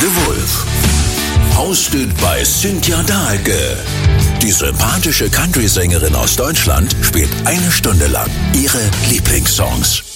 Wolf. Hosted by Cynthia Dahlke. Die sympathische Country-Sängerin aus Deutschland spielt 1 Stunde lang ihre Lieblingssongs.